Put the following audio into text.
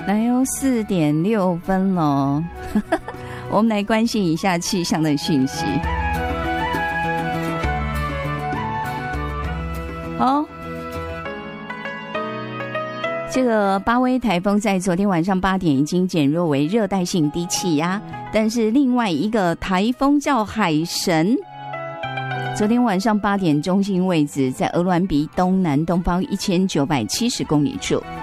来哦，4:06了，我们来关心一下气象的讯息。好，这个巴威台风在昨天晚上8点已经减弱为热带性低气压，但是另外一个台风叫海神，昨天晚上8点中心位置在鹅銮鼻东南东方1970公里处。